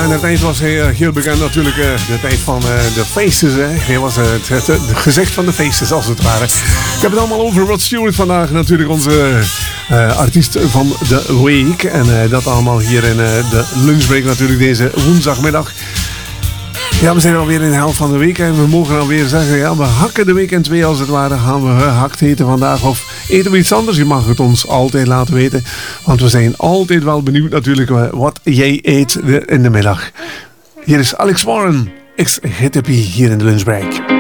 de tijd was hij heel bekend natuurlijk, de tijd van de Faces. Hij was het gezicht van de Faces als het ware. Ik heb het allemaal over Rod Stewart vandaag, natuurlijk onze artiest van de week. En dat allemaal hier in de lunchbreak natuurlijk deze woensdagmiddag. Ja, we zijn alweer in de helft van de week en we mogen alweer zeggen, ja, we hakken de week in twee als het ware. Gaan we gehakt eten vandaag of eten we iets anders? Je mag het ons altijd laten weten, want we zijn altijd wel benieuwd natuurlijk wat jij eet in de middag. Hier is Alex Warren, X-Hittepie hier in de lunchbreak.